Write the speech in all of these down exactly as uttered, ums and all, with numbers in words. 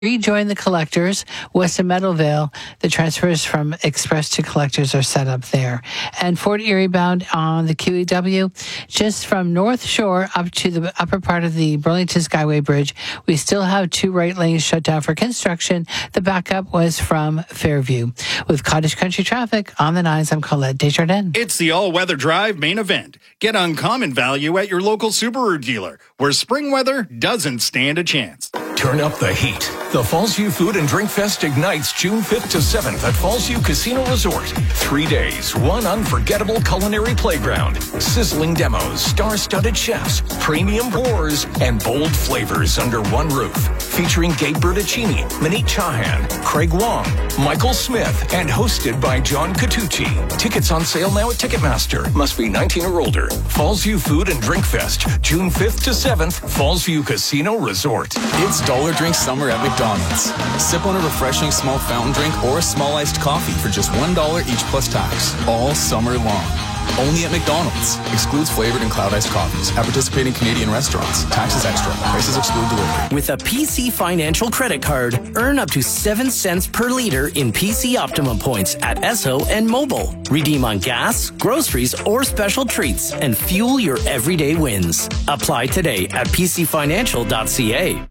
Rejoin the collectors west of Meadowvale. The transfers from Express to collectors are set up there. And Fort Erie bound on the Q E W, just from North Shore up to the upper part of the Burlington Skyway Bridge, we still have two right lanes shut down for construction. The backup was from Fairview. With Cottage Country traffic on the nines, I'm Colette Desjardins. It's the all-weather drive main event. Get uncommon value at your local Subaru dealer, where spring weather doesn't stand a chance. Turn up the heat. The Fallsview Food and Drink Fest ignites June fifth to seventh at Fallsview Casino Resort. Three days, one unforgettable culinary playground, sizzling demos, star-studded chefs, premium pours, and bold flavors under one roof. Featuring Gabe Bertuccini, Monique Chahan, Craig Wong, Michael Smith, and hosted by John Catucci. Tickets on sale now at Ticketmaster. Must be nineteen or older. Fallsview Food and Drink Fest, June fifth to seventh, Fallsview Casino Resort. It's Dollar Drink Summer at McDonald's. Sip on a refreshing small fountain drink or a small iced coffee for just one dollar each plus tax, all summer long. Only at McDonald's. Excludes flavored and cloud iced coffees. At participating Canadian restaurants. Taxes extra. Prices exclude delivery. With a P C Financial credit card, earn up to seven cents per liter in P C Optimum points at Esso and Mobile. Redeem on gas, groceries, or special treats and fuel your everyday wins. Apply today at p c financial dot c a.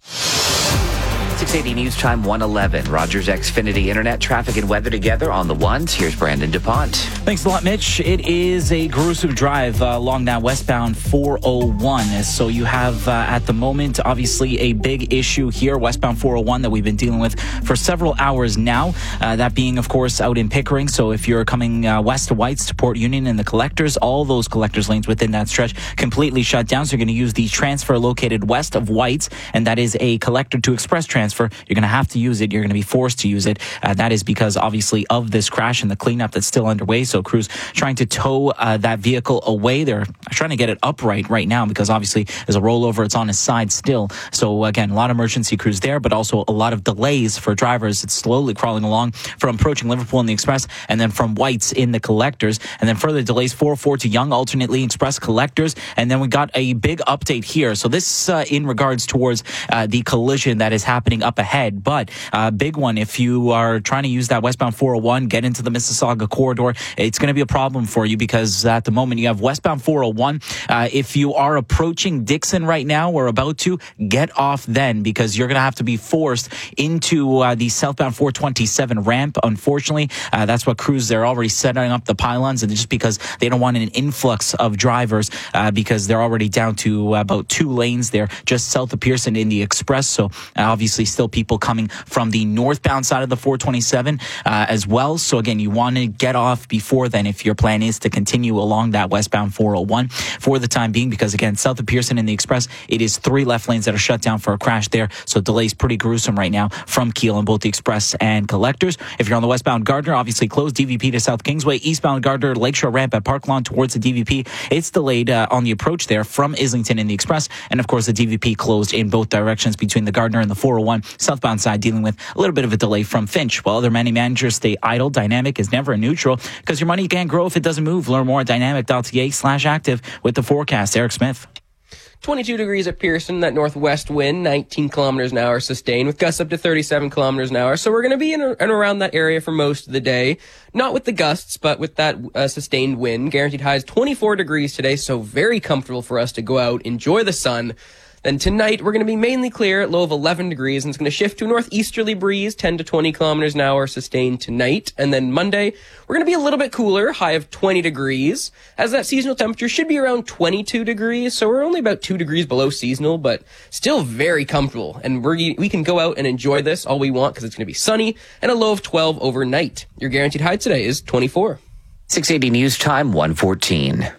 six eighty News Time one eleven. Rogers Xfinity Internet traffic and weather together on the ones. Here's Brandon DuPont. Thanks a lot, Mitch. It is a gruesome drive uh, along that westbound four oh one. So you have uh, at the moment, obviously, a big issue here, westbound four oh one, that we've been dealing with for several hours now. Uh, that being, of course, out in Pickering. So if you're coming uh, west to Whites to Port Union and the collectors, all those collectors lanes within that stretch completely shut down. So you're going to use the transfer located west of Whites, and that is a collector to express transfer. You're going to have to use it. You're going to be forced to use it. Uh, that is because, obviously, of this crash and the cleanup that's still underway. So crews trying to tow uh, that vehicle away. They're trying to get it upright right now because, obviously, there's a rollover. It's on its side still. So, again, a lot of emergency crews there, but also a lot of delays for drivers. It's slowly crawling along from approaching Liverpool in the Express and then from Whites in the collectors. And then further delays, four oh four to Yonge, alternately Express collectors. And then we got a big update here. So this uh, in regards towards uh, the collision that is happening up ahead, but uh, big one. If you are trying to use that westbound four oh one, get into the Mississauga corridor, it's going to be a problem for you because at the moment you have westbound four oh one. Uh, if you are approaching Dixon right now or about to, get off then because you're going to have to be forced into uh, the southbound four twenty-seven ramp. Unfortunately, uh, that's what crews, they're already setting up the pylons, and just because they don't want an influx of drivers uh, because they're already down to about two lanes there just south of Pearson in the Express. So uh, obviously still people coming from the northbound side of the four twenty-seven uh, as well. So again, you want to get off before then if your plan is to continue along that westbound four oh one for the time being, because again, south of Pearson in the Express, it is three left lanes that are shut down for a crash there. So delays pretty gruesome right now from Keele on both the Express and collectors. If you're on the westbound Gardner, obviously closed D V P to South Kingsway. Eastbound Gardner, Lakeshore ramp at Park Lawn towards the D V P. It's delayed uh, on the approach there from Islington in the Express. And of course, the D V P closed in both directions between the Gardner and the four oh one southbound side, dealing with a little bit of a delay from Finch. While other many managers stay idle, dynamic is never a neutral because your money can't grow if it doesn't move. Learn more at dynamic.ca slash active with the forecast. Eric Smith. twenty-two degrees at Pearson, that northwest wind, nineteen kilometers an hour sustained, with gusts up to thirty-seven kilometers an hour. So we're going to be in and around that area for most of the day. Not with the gusts, but with that uh, sustained wind. Guaranteed highs twenty-four degrees today, so very comfortable for us to go out, enjoy the sun. Then tonight, we're going to be mainly clear at low of eleven degrees, and it's going to shift to a northeasterly breeze, ten to twenty kilometers an hour sustained tonight. And then Monday, we're going to be a little bit cooler, high of twenty degrees, as that seasonal temperature should be around twenty-two degrees. So we're only about two degrees below seasonal, but still very comfortable. And we're, we can go out and enjoy this all we want because it's going to be sunny and a low of twelve overnight. Your guaranteed high today is twenty-four. six eighty News Time one fourteen.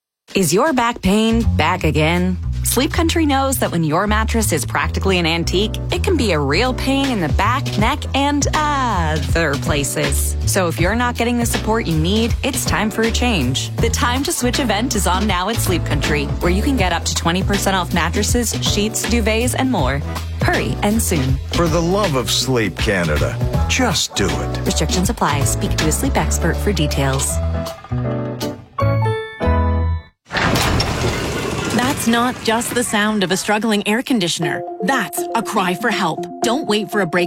Is your back pain back again? Sleep Country knows that when your mattress is practically an antique, it can be a real pain in the back, neck, and other places. So if you're not getting the support you need, it's time for a change. The Time to Switch event is on now at Sleep Country, where you can get up to twenty percent off mattresses, sheets, duvets, and more. Hurry and soon. For the love of sleep, Canada, just do it. Restrictions apply. Speak to a sleep expert for details. That's not just the sound of a struggling air conditioner. That's a cry for help. Don't wait for a break